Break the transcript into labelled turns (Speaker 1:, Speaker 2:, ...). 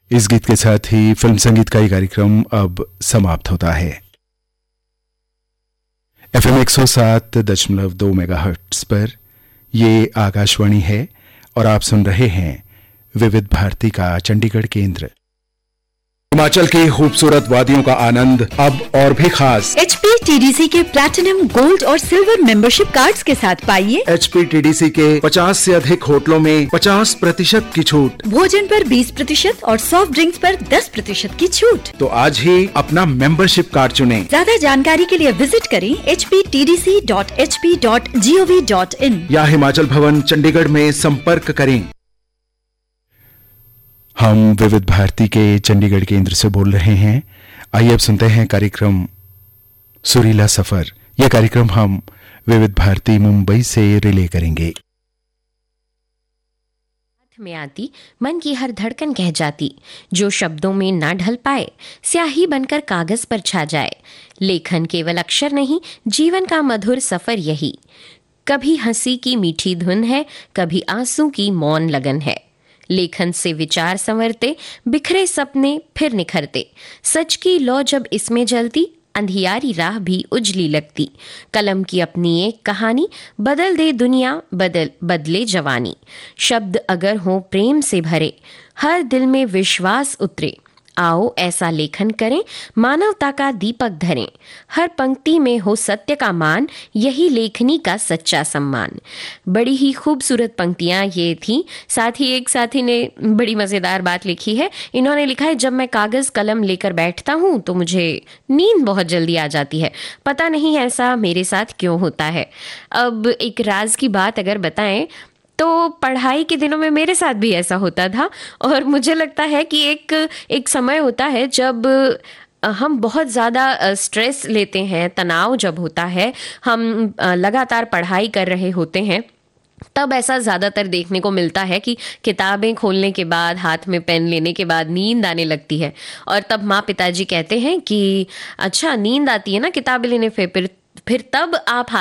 Speaker 1: इस गीत के साथ ही फिल्म संगीत का ये कार्यक्रम अब समाप्त होता है। FM 107.2 मेगाहर्ट्ज पर ये आकाशवाणी है और आप सुन रहे हैं विविध भारती का चंडीगढ़ केंद्र। हिमाचल की खूबसूरत वादियों का आनंद अब और भी खास
Speaker 2: HPTDC के प्लैटिनम, गोल्ड और सिल्वर मेंबरशिप कार्ड्स के साथ पाइए
Speaker 1: HPTDC के 50 से अधिक होटलों में 50% की छूट,
Speaker 2: भोजन पर 20% और सॉफ्ट ड्रिंक्स पर 10% की छूट।
Speaker 1: तो आज ही अपना मेंबरशिप कार्ड चुनें।
Speaker 2: ज्यादा जानकारी के लिए विजिट करें hptdc.hp.gov.in
Speaker 1: या हिमाचल भवन चंडीगढ़ में संपर्क करें। हम विविध भारती के चंडीगढ़ केंद्र से बोल रहे हैं। आइए अब सुनते हैं कार्यक्रम सुरीला सफर। यह कार्यक्रम हम विविध भारती मुंबई से रिले करेंगे।
Speaker 3: हाथ में आती मन की हर धड़कन कह जाती, जो शब्दों में ना ढल पाए स्याही बनकर कागज पर छा जाए। लेखन केवल अक्षर नहीं, जीवन का मधुर सफर यही। कभी हंसी की मीठी धुन है, कभी आंसू की मौन लगन है। लेखन से विचार संवरते, बिखरे सपने फिर निखरते। सच की लौ जब इसमें जलती, अंधियारी राह भी उजली लगती। कलम की अपनी एक कहानी, बदल दे दुनिया, बदले जवानी। शब्द अगर हो प्रेम से भरे, हर दिल में विश्वास उतरे। आओ ऐसा लेखन करें, मानवता का दीपक धरें। हर पंक्ति में हो सत्य का मान, यही लेखनी का सच्चा सम्मान। बड़ी ही खूबसूरत पंक्तियां ये थी। साथ ही एक साथी ने बड़ी मजेदार बात लिखी है। इन्होंने लिखा है, जब मैं कागज कलम लेकर बैठता हूँ तो मुझे नींद बहुत जल्दी आ जाती है। पता नहीं ऐसा मेरे साथ क्यों होता है। अब एक राज की बात अगर बताएं तो पढ़ाई के दिनों में मेरे साथ भी ऐसा होता था। और मुझे लगता है कि एक समय होता है जब हम बहुत ज़्यादा स्ट्रेस लेते हैं, तनाव जब होता है, हम लगातार पढ़ाई कर रहे होते हैं, तब ऐसा ज़्यादातर देखने को मिलता है कि किताबें खोलने के बाद, हाथ में पेन लेने के बाद नींद आने लगती है। और तब माँ पिताजी कहते हैं कि अच्छा नींद आती है ना किताबें लेने, फिर तब आप